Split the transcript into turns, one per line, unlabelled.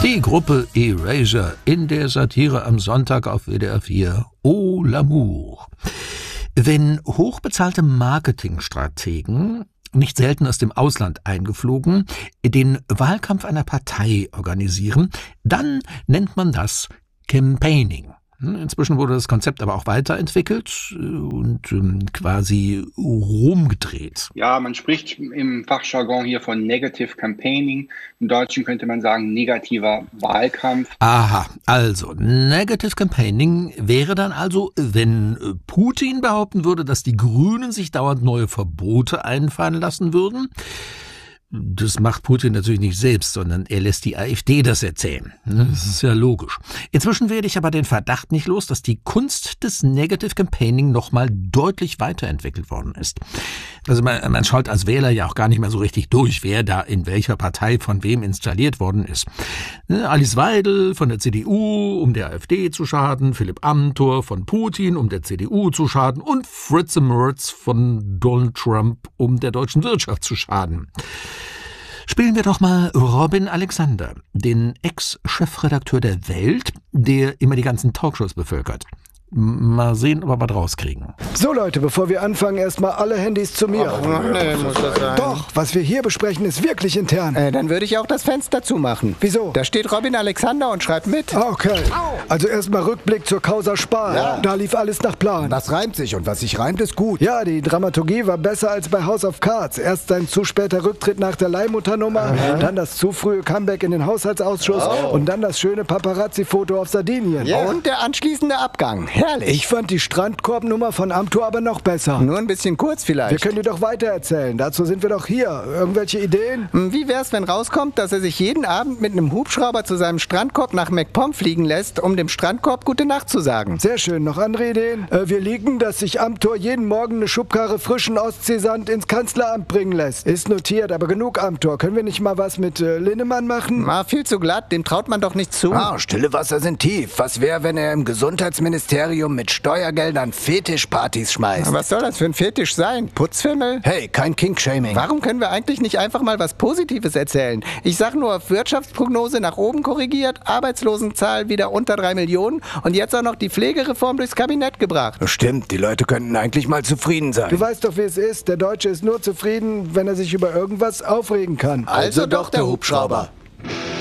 Die Gruppe Erasure in der Satire am Sonntag auf WDR 4. Oh l'amour. Wenn hochbezahlte Marketingstrategen, nicht selten aus dem Ausland eingeflogen, den Wahlkampf einer Partei organisieren, dann nennt man das Campaigning. Inzwischen wurde das Konzept aber auch weiterentwickelt und quasi rumgedreht.
Ja, man spricht im Fachjargon hier von Negative Campaigning. Im Deutschen könnte man sagen negativer Wahlkampf.
Aha, also Negative Campaigning wäre dann also, wenn Putin behaupten würde, dass die Grünen sich dauernd neue Verbote einfallen lassen würden. Das macht Putin natürlich nicht selbst, sondern er lässt die AfD das erzählen. Das ist ja logisch. Inzwischen werde ich aber den Verdacht nicht los, dass die Kunst des Negative Campaigning nochmal deutlich weiterentwickelt worden ist. Also man schaut als Wähler ja auch gar nicht mehr so richtig durch, wer da in welcher Partei von wem installiert worden ist. Alice Weidel von der CDU, um der AfD zu schaden, Philipp Amthor von Putin, um der CDU zu schaden und Fritze Merz von Donald Trump, um der deutschen Wirtschaft zu schaden. Spielen wir doch mal Robin Alexander, den Ex-Chefredakteur der Welt, der immer die ganzen Talkshows bevölkert. Mal sehen, ob wir was rauskriegen.
So Leute, bevor wir anfangen, erstmal alle Handys zu mir.
Ach, nee, muss das sein.
Doch, was wir hier besprechen, ist wirklich intern.
Dann würde ich auch das Fenster zumachen.
Wieso?
Da steht Robin Alexander und schreibt mit.
Okay. Also erstmal Rückblick zur Causa Spahn. Ja. Da lief alles nach Plan.
Das reimt sich und was sich reimt, ist gut.
Ja, die Dramaturgie war besser als bei House of Cards. Erst sein zu später Rücktritt nach der Leihmutternummer, dann das zu frühe Comeback in den Haushaltsausschuss und dann das schöne Paparazzi-Foto auf Sardinien.
Ja. Und der anschließende Abgang. Herrlich.
Ich fand die Strandkorbnummer von Amthor aber noch besser.
Nur ein bisschen kurz vielleicht.
Wir können dir doch weitererzählen. Dazu sind wir doch hier. Irgendwelche Ideen?
Wie wär's, wenn rauskommt, dass er sich jeden Abend mit einem Hubschrauber zu seinem Strandkorb nach MacPom fliegen lässt, um dem Strandkorb gute Nacht zu sagen?
Sehr schön. Noch andere Ideen? Wir liegen, dass sich Amthor jeden Morgen eine Schubkarre frischen Ostseesand ins Kanzleramt bringen lässt. Ist notiert, aber genug Amthor. Können wir nicht mal was mit Linnemann machen?
Viel zu glatt. Dem traut man doch nicht zu.
Stille Wasser sind tief. Was wäre, wenn er im Gesundheitsministerium mit Steuergeldern Fetischpartys schmeißt?
Was soll das für ein Fetisch sein? Putzfimmel?
Hey, kein Kinkshaming.
Warum können wir eigentlich nicht einfach mal was Positives erzählen? Ich sag nur, Wirtschaftsprognose nach oben korrigiert, Arbeitslosenzahl wieder unter 3 Millionen und jetzt auch noch die Pflegereform durchs Kabinett gebracht.
Stimmt, die Leute könnten eigentlich mal zufrieden sein.
Du weißt doch, wie es ist. Der Deutsche ist nur zufrieden, wenn er sich über irgendwas aufregen kann.
Also doch der Hubschrauber.